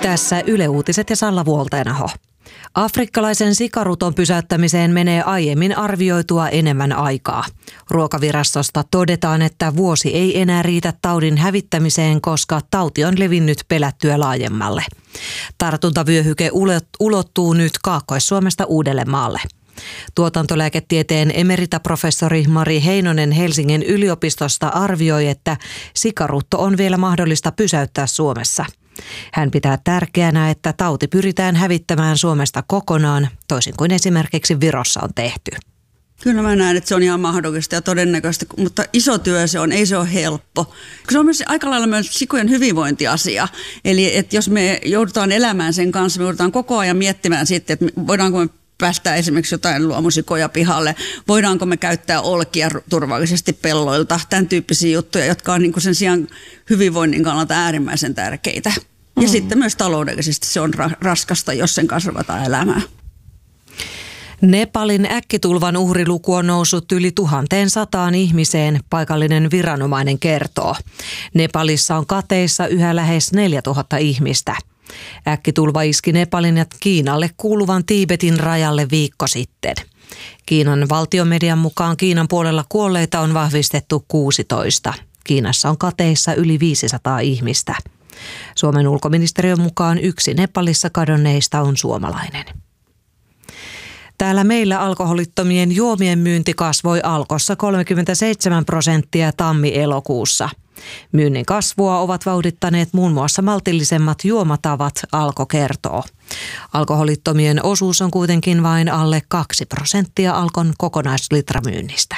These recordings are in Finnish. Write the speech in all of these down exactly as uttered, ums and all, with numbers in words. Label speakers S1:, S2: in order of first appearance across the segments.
S1: Tässä Yle Uutiset ja Salla Vuolteenaho. Afrikkalaisen sikaruton pysäyttämiseen menee aiemmin arvioitua enemmän aikaa. Ruokavirastosta todetaan, että vuosi ei enää riitä taudin hävittämiseen, koska tauti on levinnyt pelättyä laajemmalle. Tartuntavyöhyke ulottuu nyt Kaakkois-Suomesta Uudellemaalle. Tuotantolääketieteen emeritaprofessori Mari Heinonen Helsingin yliopistosta arvioi, että sikarutto on vielä mahdollista pysäyttää Suomessa. Hän pitää tärkeänä, että tauti pyritään hävittämään Suomesta kokonaan, toisin kuin esimerkiksi Virossa on tehty.
S2: Kyllä mä näen, että se on ihan mahdollista ja todennäköistä, mutta iso työ se on, ei se ole helppo. Se on myös aika lailla myös sikojen hyvinvointiasia. Eli että jos me joudutaan elämään sen kanssa, me joudutaan koko ajan miettimään sitten, että voidaanko me päästää esimerkiksi jotain luomusikoja pihalle, voidaanko me käyttää olkia turvallisesti pelloilta, tämän tyyppisiä juttuja, jotka on niin kuin sen sijaan hyvinvoinnin kannalta äärimmäisen tärkeitä. Ja mm. sitten myös taloudellisesti se on ra- raskasta, jos sen kanssa ruvetaan elämään.
S1: Nepalin äkkitulvan uhriluku on noussut yli tuhanteen sataan ihmiseen, paikallinen viranomainen kertoo. Nepalissa on kateissa yhä lähes neljätuhatta ihmistä. Äkkitulva iski Nepalin ja Kiinalle kuuluvan Tiibetin rajalle viikko sitten. Kiinan valtiomedian mukaan Kiinan puolella kuolleita on vahvistettu kuusitoista. Kiinassa on kateissa yli viisisataa ihmistä. Suomen ulkoministeriön mukaan yksi Nepalissa kadonneista on suomalainen. Täällä meillä alkoholittomien juomien myynti kasvoi Alkossa kolmekymmentäseitsemän prosenttia tammi-elokuussa. Myynnin kasvua ovat vauhdittaneet muun muassa maltillisemmat juomatavat, Alko kertoo. Alkoholittomien osuus on kuitenkin vain alle kaksi prosenttia Alkon kokonaislitramyynnistä.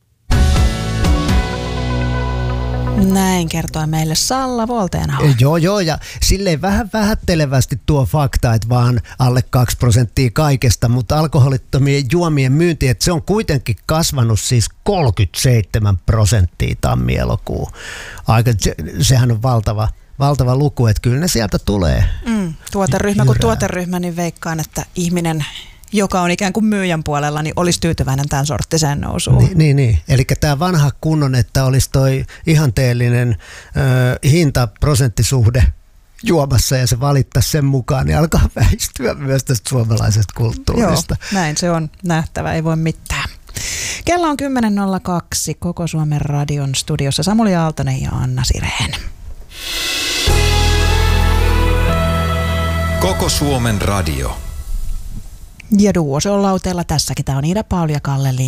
S3: Näin kertoi meille Salla Vuolteenaho.
S4: Joo, joo, ja silleen vähän vähättelevästi tuo fakta, että vaan alle kaksi prosenttia kaikesta, mutta alkoholittomien juomien myynti, että se on kuitenkin kasvanut siis kolmekymmentäseitsemän prosenttia tammi-elokuun. Aika, se, sehän on valtava, valtava luku, että kyllä ne sieltä tulee.
S3: Mm, tuoteryhmä kuin tuoteryhmä, niin veikkaan, että ihminen, joka on ikään kuin myyjän puolella, niin olisi tyytyväinen tämän sorttiseen nousuun.
S4: Niin, niin, niin. Eli tämä vanha kunnon, että olisi toi ihanteellinen ö, hinta-prosenttisuhde juomassa ja se valittaisi sen mukaan, niin alkaa väistyä myös tästä suomalaisesta kulttuurista.
S3: Joo, näin se on nähtävä, ei voi mitään. Kello on kymmenen nolla kaksi Koko Suomen radion studiossa Samuli Aaltonen ja Anna Sireen.
S5: Koko Suomen radio.
S3: Ja duo se on lauteella tässäkin. Tämä on Ida Pauli ja Kalle Lind.